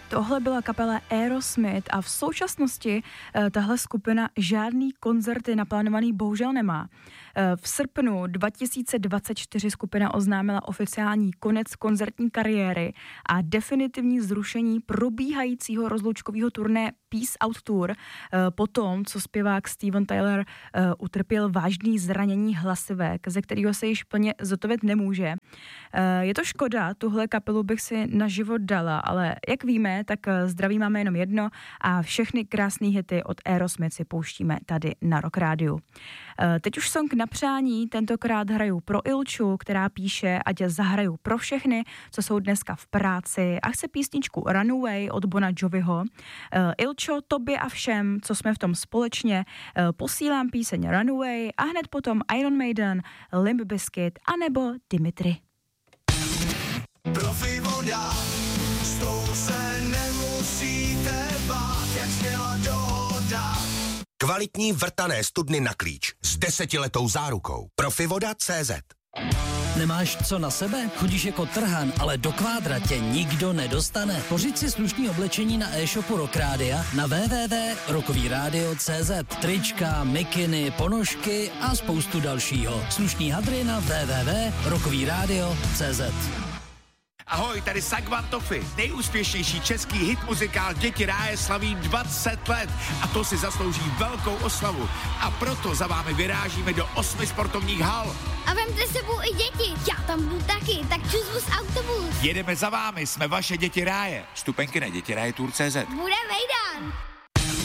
Tohle byla kapela Aerosmith a v současnosti tahle skupina žádný koncerty naplánovaný bohužel nemá. V srpnu 2024 skupina oznámila oficiální konec koncertní kariéry a definitivní zrušení probíhajícího rozloučkového turné Peace Out Tour po tom, co zpěvák Steven Tyler utrpěl vážný zranění hlasivek, ze kterého se již plně zotavit nemůže. Je to škoda, tuhle kapelu bych si na život dala, ale jak víme, tak zdraví máme jenom jedno a všechny krásné hity od Aerosmith si pouštíme tady na Rock Rádiu. Teď už song na přání, tentokrát hraju pro Ilču, která píše, ať zahraju pro všechny, co jsou dneska v práci a chce písničku Runaway od Bona Joviho. Ilčo, tobě a všem, co jsme v tom společně, posílám píseň Runaway a hned potom Iron Maiden, Limp Bizkit anebo Dimitri. Profi voda, s tou se nemusíte bát, jak sněla dohoda. Kvalitní vrtané studny na klíč s 10letou zárukou. Profivoda.cz. Nemáš co na sebe? Chodíš jako trhan, ale do kvádra tě nikdo nedostane. Pořiď si slušný oblečení na e-shopu Rock Rádia na www.rockovyradio.cz. Trička, mikiny, ponožky a spoustu dalšího. Slušný hadry na www.rockovyradio.cz. Ahoj, tady Sagvan Toffy, nejúspěšnější český hit muzikál Děti ráje slaví 20 let a to si zaslouží velkou oslavu. A proto za vámi vyrážíme do 8 sportovních hal. A vemte sebou i děti, já tam budu taky, tak čus autobus. Jedeme za vámi, jsme vaše Děti ráje. Vstupenky na dětiraje.cz. Bude mejdan.